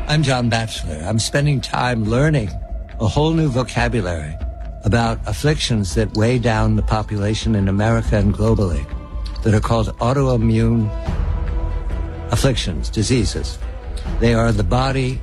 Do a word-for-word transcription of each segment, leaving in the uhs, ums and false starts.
I'm John Batchelor. I'm spending time learning a whole new vocabulary about afflictions that weigh down the population in America and globally that are called autoimmune afflictions, diseases. They are the body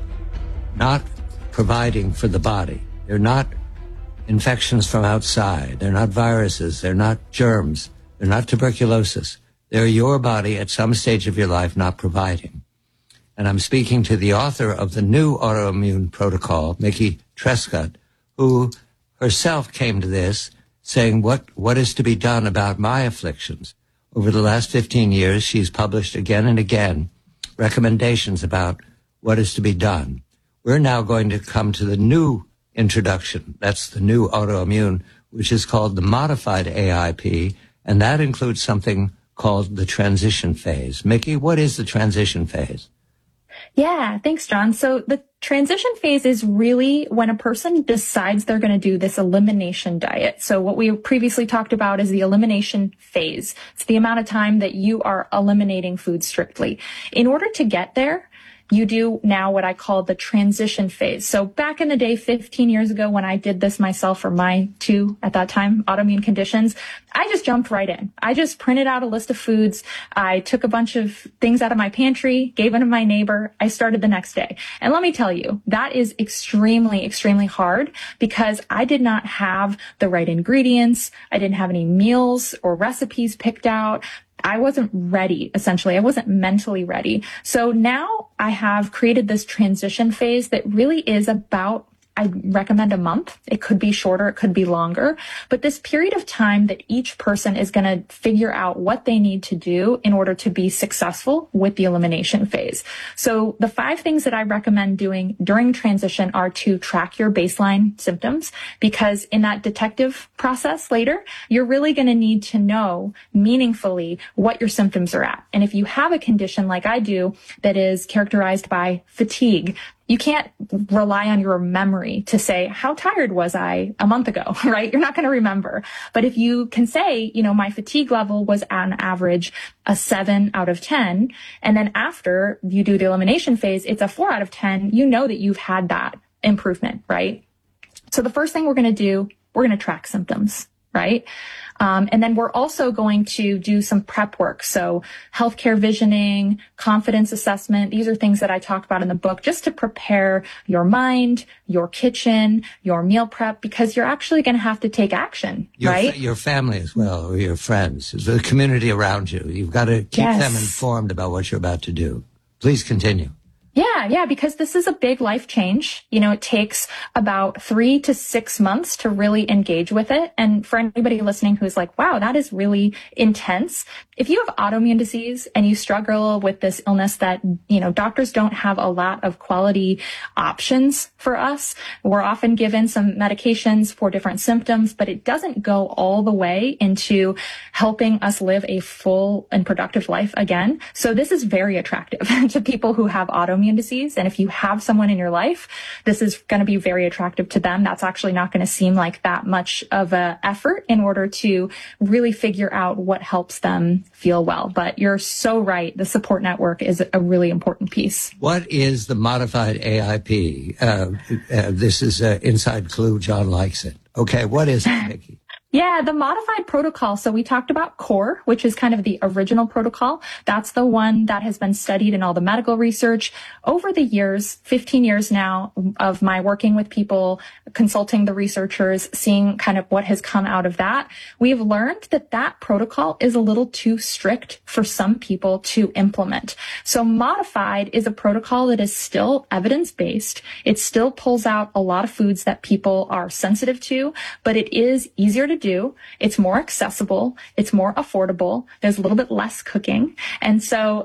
not providing for the body. They're not infections from outside. They're not viruses. They're not germs. They're not tuberculosis. They're your body at some stage of your life not providing. And I'm speaking to the author of the new autoimmune protocol, Mickey Trescott, who herself came to this saying, what, what is to be done about my afflictions? Over the last fifteen years, she's published again and again recommendations about what is to be done. We're now going to come to the new introduction. That's the new autoimmune, which is called the modified A I P, and that includes something called the transition phase. Mickey, what is the transition phase? Yeah, thanks, John. So the transition phase is really when a person decides they're going to do this elimination diet. So what we previously talked about is the elimination phase. It's the amount of time that you are eliminating food strictly. In order to get there, you do now what I call the transition phase. So back in the day, fifteen years ago, when I did this myself for my two, at that time, autoimmune conditions, I just jumped right in. I just printed out a list of foods. I took a bunch of things out of my pantry, gave them to my neighbor. I started the next day. And let me tell you, that is extremely, extremely hard because I did not have the right ingredients. I didn't have any meals or recipes picked out. I wasn't ready, essentially. I wasn't mentally ready. So now I have created this transition phase that really is about, I recommend a month. It could be shorter. It could be longer. But this period of time that each person is going to figure out what they need to do in order to be successful with the elimination phase. So the five things that I recommend doing during transition are to track your baseline symptoms, because in that detective process later, you're really going to need to know meaningfully what your symptoms are at. And if you have a condition like I do that is characterized by fatigue, you can't rely on your memory to say, how tired was I a month ago, right? You're not going to remember. But if you can say, you know, my fatigue level was on average a seven out of ten. And then after you do the elimination phase, it's a four out of ten. You know that you've had that improvement, right? So the first thing we're going to do, we're going to track symptoms, right? Um, and then we're also going to do some prep work. So healthcare visioning, confidence assessment. These are things that I talk about in the book just to prepare your mind, your kitchen, your meal prep, because you're actually going to have to take action, your, right? Your family as well, or your friends, the community around you. You've got to keep yes. them informed about what you're about to do. Please continue. Yeah, yeah, because this is a big life change. You know, it takes about three to six months to really engage with it. And for anybody listening who's like, wow, that is really intense. If you have autoimmune disease and you struggle with this illness that, you know, doctors don't have a lot of quality options for us. We're often given some medications for different symptoms, but it doesn't go all the way into helping us live a full and productive life again. So this is very attractive to people who have autoimmune disease. And if you have someone in your life, this is going to be very attractive to them. That's actually not going to seem like that much of a effort in order to really figure out what helps them feel well. But you're so right. The support network is a really important piece. What is the modified A I P? Uh, uh, this is an inside clue. John likes it. Okay. What is it, Mickey? Yeah, the modified protocol. So we talked about CORE, which is kind of the original protocol. That's the one that has been studied in all the medical research over the years, fifteen years now of my working with people, consulting the researchers, seeing kind of what has come out of that. We've learned that that protocol is a little too strict for some people to implement. So modified is a protocol that is still evidence-based. It still pulls out a lot of foods that people are sensitive to, but it is easier to do. It's more accessible. It's more affordable. There's a little bit less cooking. And so